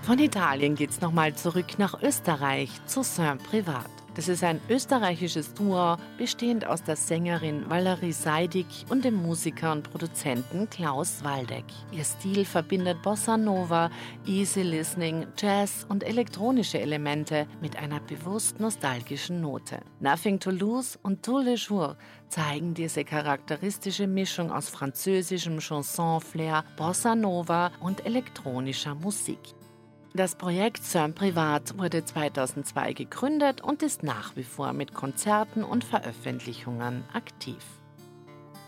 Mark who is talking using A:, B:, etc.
A: Von Italien geht's nochmal zurück nach Österreich zu Saint-Privat. Das ist ein österreichisches Duo, bestehend aus der Sängerin Valerie Seidig und dem Musiker und Produzenten Klaus Waldeck. Ihr Stil verbindet Bossa Nova, Easy Listening, Jazz und elektronische Elemente mit einer bewusst nostalgischen Note. Nothing to Lose und Tous les Jours zeigen diese charakteristische Mischung aus französischem Chanson-Flair, Bossa Nova und elektronischer Musik. Das Projekt Saint-Privat wurde 2002 gegründet und ist nach wie vor mit Konzerten und Veröffentlichungen aktiv.